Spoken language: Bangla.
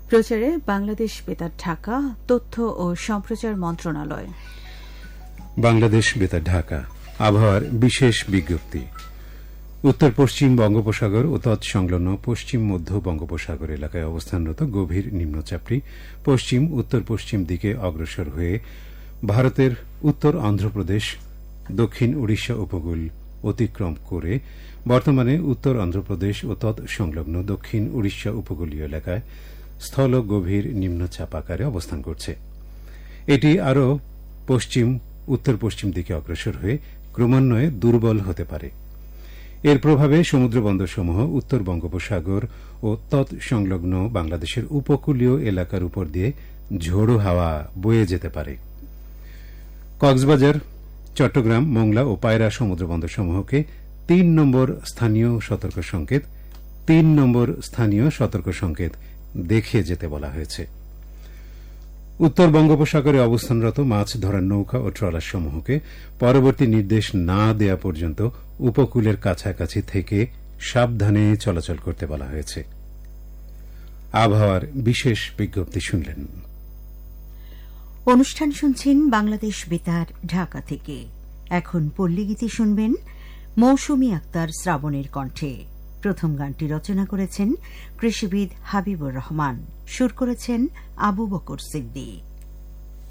প্রচারে বাংলাদেশ বেতার ঢাকা, তথ্য ও সম্প্রচার মন্ত্রণালয়। বাংলাদেশ বেতার ঢাকা। আবহাওয়ার বিশেষ বিজ্ঞপ্তি। উত্তর পশ্চিম বঙ্গোপসাগর ও তৎসংলগ্ন পশ্চিম মধ্য বঙ্গোপসাগর এলাকায় অবস্থানরত গভীর নিম্নচাপটি পশ্চিম উত্তর পশ্চিম দিকে অগ্রসর হয়ে ভারতের উত্তর অন্ধ্রপ্রদেশ, দক্ষিণ ওড়িশা উপকূল অতিক্রম করে বর্তমানে উত্তর অন্ধ্রপ্রদেশ ও তৎসংলগ্ন দক্ষিণ ওড়িশা উপকূলীয় এলাকায় স্থল গভীর নিম্নচাপ আকারে অবস্থান করছে। এটি আরও পশ্চিম উত্তর পশ্চিম দিকে অগ্রসর হয়ে ক্রমান্বয়ে দুর্বল হতে পারে। এর প্রভাবে সমুদ্রবন্দরসমূহ উত্তর বঙ্গোপসাগর ও তৎসংলগ্ন বাংলাদেশের উপকূলীয় এলাকার উপর দিয়ে ঝোড়ো হাওয়া বয়ে যেতে পারে। কক্সবাজার, চট্টগ্রাম, মোংলা ও পায়রা সমুদ্রবন্দরসমূহকে ৩ নম্বর স্থানীয় সতর্ক সংকেত দেখিয়ে যেতে বলা হয়েছে। উত্তর বঙ্গোপসাগরে অবস্থানরত মাছ ধরার নৌকা ও ট্রলারসমূহকে পরবর্তী নির্দেশ না দেয়া পর্যন্ত উপকূলের কাছাকাছি থেকে সাবধানে চলাচল করতে বলা হয়েছে। আবহাওয়ার বিশেষ বিজ্ঞপ্তি শুনলেন। অনুষ্ঠান শুনছেন বাংলাদেশ বেতার ঢাকা থেকে। এখন পল্লীগীতি শুনবেন মৌসুমী আক্তার শ্রাবণের কণ্ঠে। প্রথম গানটি রচনা করেছেন কৃষিবিদ হাবিবুর রহমান, সুর করেছেন আবু বকর সিদ্দিক।